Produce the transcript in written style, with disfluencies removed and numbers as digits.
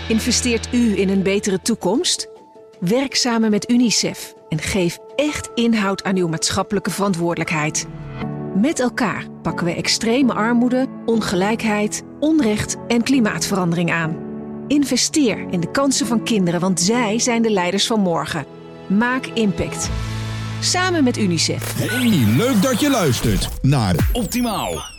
Investeert u in een betere toekomst? Werk samen met UNICEF en geef echt inhoud aan uw maatschappelijke verantwoordelijkheid. Met elkaar pakken we extreme armoede, ongelijkheid, onrecht en klimaatverandering aan. Investeer in de kansen van kinderen, want zij zijn de leiders van morgen. Maak impact. Samen met UNICEF. Hey, leuk dat je luistert naar Optimaal.